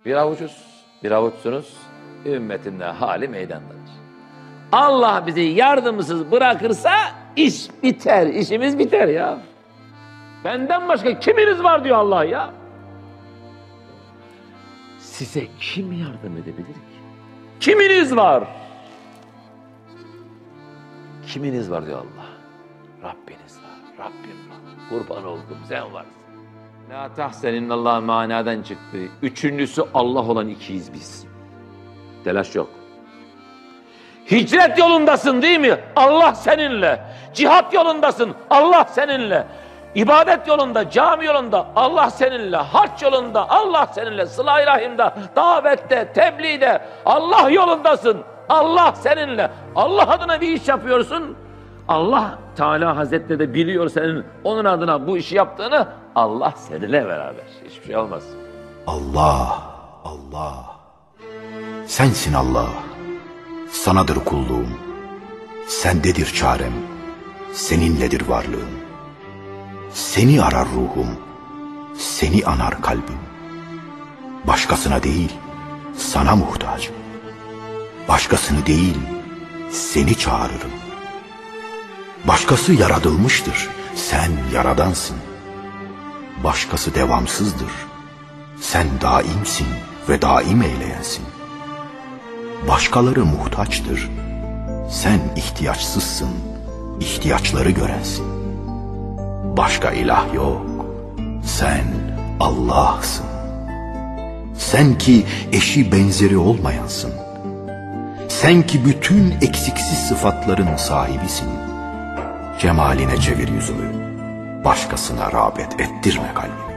Bir avucuz, bir avuçsunuz, ümmetinde hali meydandadır. Allah bizi yardımsız bırakırsa iş biter, işimiz biter ya. Benden başka kiminiz var diyor Allah ya. Size kim yardım edebilir ki? Kiminiz var? Kiminiz var diyor Allah. Rabbiniz var, Rabbim var. Kurban oldum, sen varsın. La tahseninallah manadan çıktı. Üçüncüsü Allah olan ikiyiz biz. Telaş yok. Hicret yolundasın değil mi? Allah seninle. Cihat yolundasın. Allah seninle. İbadet yolunda, cami yolunda Allah seninle. Hac yolunda Allah seninle. Sıla-i Rahim'de, davette, tebliğde Allah yolundasın. Allah seninle. Allah adına bir iş yapıyorsun. Allah Teala Hazretleri de biliyor senin onun adına bu işi yaptığını. Allah seninle beraber. Hiçbir şey olmaz. Allah, Allah. Sensin Allah. Sanadır kulluğum. Sendedir çarem. Seninledir varlığım. Seni arar ruhum. Seni anar kalbim. Başkasına değil, sana muhtacım. Başkasını değil, seni çağırırım. Başkası yaratılmıştır, sen yaradansın. Başkası devamsızdır, sen daimsin ve daim eyleyensin. Başkaları muhtaçtır, sen ihtiyaçsızsın, ihtiyaçları görensin. Başka ilah yok, sen Allah'sın. Sen ki eşi benzeri olmayansın. Sen ki bütün eksiksiz sıfatların sahibisin. Cemaline çevir yüzümü, başkasına rağbet ettirme kalbimi.